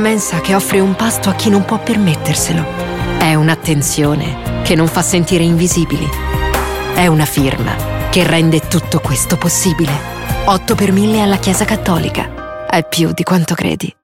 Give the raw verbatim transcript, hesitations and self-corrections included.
mensa che offre un pasto a chi non può permetterselo. È un'attenzione che non fa sentire invisibili. È una firma che rende tutto questo possibile. otto per mille alla Chiesa Cattolica. È più di quanto credi.